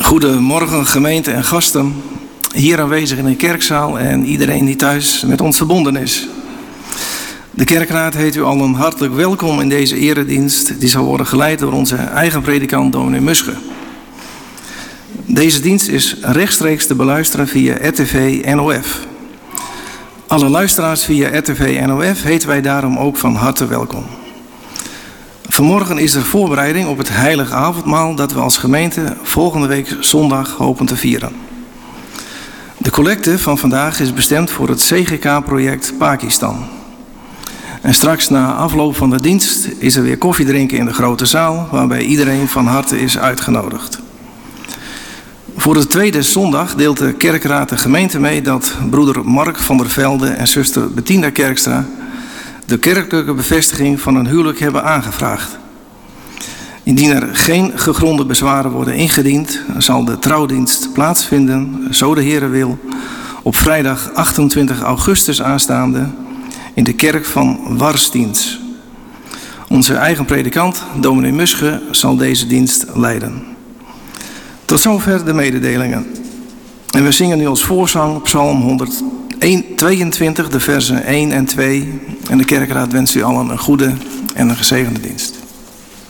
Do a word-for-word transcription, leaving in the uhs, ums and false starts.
Goedemorgen gemeente en gasten, hier aanwezig in de kerkzaal en iedereen die thuis met ons verbonden is. De kerkraad heet u allen hartelijk welkom in deze eredienst die zal worden geleid door onze eigen predikant dominee Musche. Deze dienst is rechtstreeks te beluisteren via R T V N O F. Alle luisteraars via R T V N O F heten wij daarom ook van harte welkom. Vanmorgen is er voorbereiding op het heilige avondmaal dat we als gemeente volgende week zondag hopen te vieren. De collecte van vandaag is bestemd voor het C G K-project Pakistan. En straks na afloop van de dienst is er weer koffie drinken in de grote zaal, waarbij iedereen van harte is uitgenodigd. Voor de tweede zondag deelt de kerkraad de gemeente mee dat broeder Mark van der Velde en zuster Bettina Kerkstra de kerkelijke bevestiging van een huwelijk hebben aangevraagd. Indien er geen gegronde bezwaren worden ingediend, zal de trouwdienst plaatsvinden, zo de Heere wil, op vrijdag achtentwintig augustus aanstaande in de kerk van Warstiens. Onze eigen predikant, dominee Musche, zal deze dienst leiden. Tot zover de mededelingen. En we zingen nu als voorzang Psalm honderdtweeëntwintig, de versen één en twee. En de kerkraad wenst u allen een goede en een gezegende dienst.